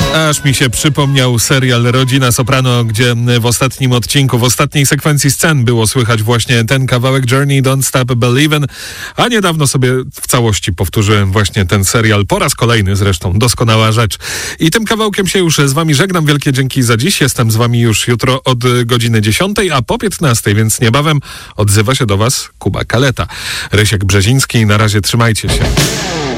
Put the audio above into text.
Aż mi się przypomniał serial Rodzina Soprano, gdzie w ostatnim odcinku, w ostatniej sekwencji scen było słychać właśnie ten kawałek Journey Don't Stop Believin', a niedawno sobie w całości powtórzyłem właśnie ten serial, po raz kolejny zresztą, doskonała rzecz. I tym kawałkiem się już z wami żegnam, wielkie dzięki za dziś, jestem z wami już jutro od godziny 10, a po 15, więc niebawem odzywa się do was Kuba Kaleta. Rysiek Brzeziński, na razie trzymajcie się.